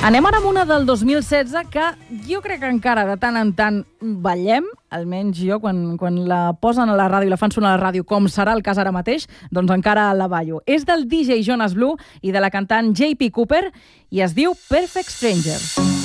Anem ara amb una del 2016 que jo crec que encara de tant en tant ballem, almenys jo, quan la posen a la ràdio i la fan sonar a la ràdio, com serà el cas ara mateix, doncs encara la ballo. És del DJ Jonas Blue i de la cantant J.P. Cooper i es diu Perfect Strangers.